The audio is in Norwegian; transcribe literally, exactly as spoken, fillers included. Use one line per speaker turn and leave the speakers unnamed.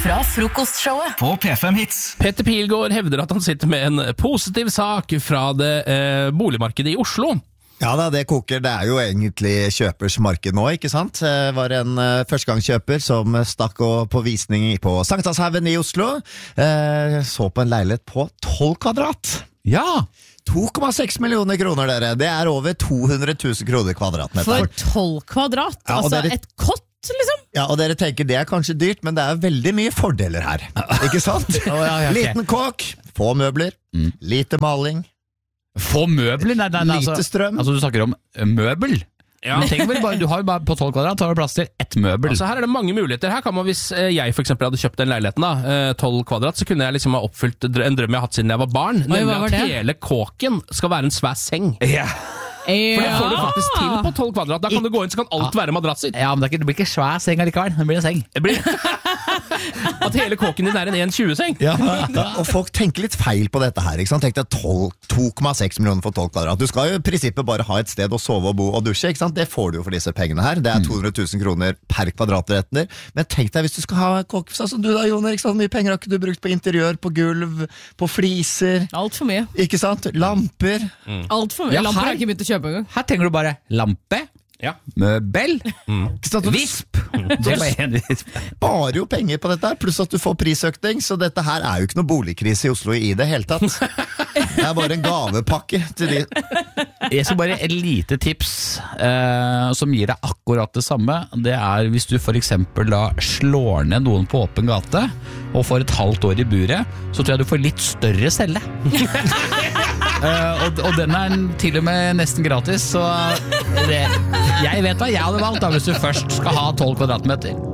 fra frokostshowet på P fem Hits.
Petter Pilgaard hevder at han sitter med en positiv sak fra det eh, boligmarkedet i Oslo.
Ja da, det koker. Det er jo egentlig kjøpers marked nå, ikke sant? Det var en uh, førstegangskjøper som stakk på visning på Sankthanshaugen i Oslo. Uh, så på en leilighet på tolv kvadrat.
Ja!
to komma seks millioner kroner, dere. Det er over to hundre tusen kroner kvadratmeter.
For tolv kvadrat?
Ja,
altså
dere...
et kott, liksom?
Ja, og dere tenker det er kanskje dyrt, men det er veldig mye fordeler her. Ikke sant?
oh, ja, ja, okay.
Liten kåk, få møbler, mm. lite maling.
Få møbler? Nei, nei, nei,
lite
altså,
strøm.
Altså du snakker om møbel? Ja. Men tenk vel bare, du har jo bare på tolv kvadrat, har du plass til ett møbel.
Altså her er det mange muligheter. Her kan man, hvis jeg for eksempel hadde kjøpt den leiligheten da, tolv kvadrat, så kunne jeg liksom ha oppfylt en drøm jeg har hatt siden jeg var barn.
Oi,
nemlig at
det?
hele kåken skal være en svær seng.
Ja.
For det får du faktisk til på tolv kvadrat. Da kan du gå inn, så kan alt være madrasser.
Ja, men det blir ikke svær seng allikevel. Det blir en seng.
Det blir... At hele kåken din er en en tjue-seng.
Ja, og folk tenker litt feil på dette her, ikke sant? Tenk deg to komma seks millioner for tolv kvadrat. Du skal jo i prinsippet bare ha et sted å sove og bo og dusje, ikke sant? Det får du jo for disse pengene her. Det er to hundre tusen kroner per kvadratmeter. Men tenk deg hvis du skal ha kåk, sånn som du da, Jon Erik, så mye penger har ikke du brukt på interiør, på gulv, på fliser.
Alt for mye.
Ikke sant? Lamper.
Mm. Alt for mye.
Ja,
Lamper
her,
har jeg ikke begynt å kjøpe engang.
Her tenker du bare lampe,
ja.
møbel,
mm.
visp. Det
er bare jo penger på dette her, pluss at du får prisøkning, så dette her er jo ikke noe boligkrise i Oslo i det hele tatt. Det er bare en gavepakke til de.
Jeg skal bare et lite tips eh, som gir deg akkurat det samme. Det er hvis du for eksempel da slår ned noen på åpen gate og får et halvt år i buret, så tror jeg du får litt større celle. uh, og, og den er til og med nesten gratis, så det, jeg vet hva jeg hadde valgt da, hvis du først skal ha tolv kvadratmeter.